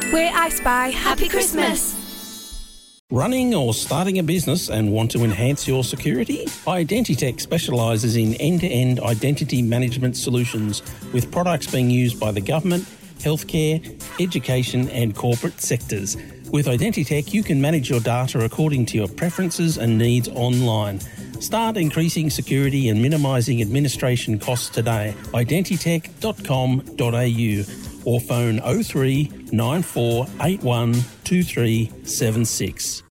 We're iSpy. Happy Christmas. Running or starting a business and want to enhance your security? Identitech specialises in end-to-end identity management solutions with products being used by the government, healthcare, education and corporate sectors. With Identitech, you can manage your data according to your preferences and needs online. Start increasing security and minimising administration costs today. Identitech.com.au or phone 03 9481 2376.